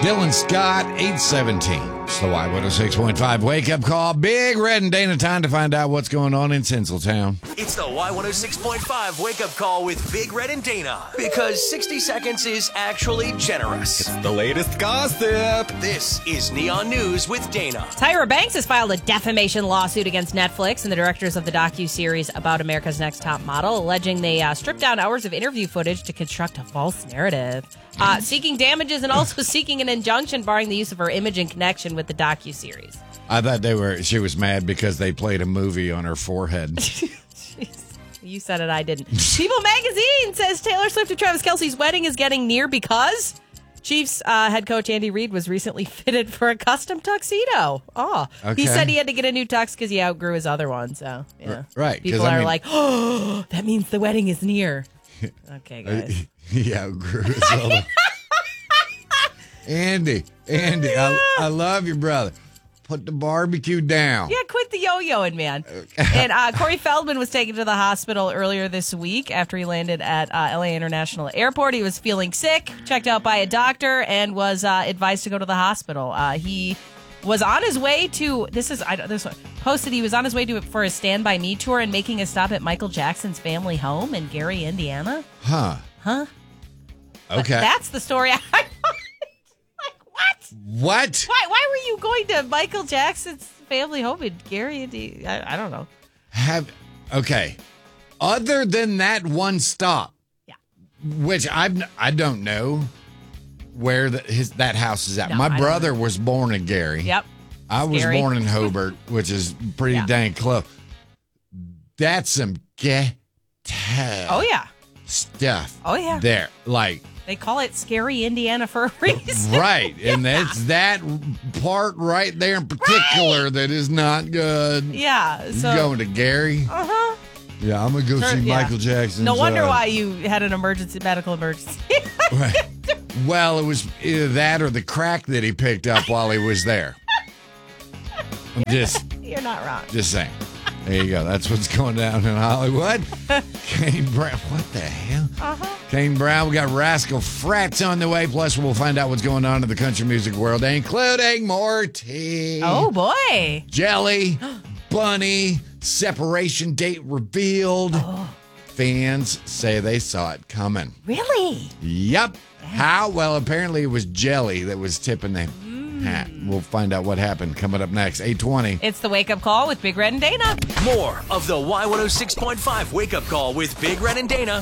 Dylan Scott, 817. It's the Y106.5 wake-up call. Big Red and Dana, time to find out what's going on in Tinseltown. It's the Y106.5 wake-up call with Big Red and Dana. Because 60 seconds is actually generous. It's the latest gossip. This is Neon News with Dana. Tyra Banks has filed a defamation lawsuit against Netflix and the directors of the docuseries about America's Next Top Model, alleging they stripped down hours of interview footage to construct a false narrative. Seeking damages and also seeking an injunction barring the use of her image in connection with the docuseries. I thought she was mad because they played a movie on her forehead. You said it, I didn't. People Magazine says Taylor Swift and Travis Kelce's wedding is getting near because Chiefs head coach Andy Reid was recently fitted for a custom tuxedo. Oh, okay. He said he had to get a new tux because he outgrew his other one. So, yeah. Right. People are like, oh, that means the wedding is near. Okay, guys. He outgrew his other. Andy, I love your brother. Put the barbecue down. Yeah, quit the yo-yoing, man. And Corey Feldman was taken to the hospital earlier this week after he landed at LA International Airport. He was feeling sick, checked out by a doctor, and was advised to go to the hospital. He was on his way to posted he was on his way for his Stand By Me tour and making a stop at Michael Jackson's family home in Gary, Indiana. Huh? Okay. But that's the story. Like, what? Why were you going to Michael Jackson's family home in Gary, Indiana? I don't know. Okay. Other than that one stop, yeah, which I don't know where that house is at. No, My brother was born in Gary. Yep. I was born in Hobart, which is pretty dang close. That's some ghetto. Oh, yeah. Stuff. Oh, yeah. There. Like. They call it Scary Indiana for a reason. Right. And that's that part right there in particular that is not good. Yeah. So, you going to Gary? Uh-huh. Yeah, I'm going to go see Michael Jackson. No wonder why you had an medical emergency. Right. Well, it was either that or the crack that he picked up while he was there. You're not wrong. Just saying. There you go. That's what's going down in Hollywood. Kane Brown. What the hell? Uh-huh. Kane Brown. We got Rascal Frats on the way. Plus, we'll find out what's going on in the country music world, including Morty. Oh, boy. Jelly. Bunny. Separation date revealed. Oh. Fans say they saw it coming. Really? Yep. How? Well, apparently it was Jelly that was tipping the hat. We'll find out what happened coming up next. 8:20. It's the Wake Up Call with Big Red and Dana. More of the Y106.5 wake-up call with Big Red and Dana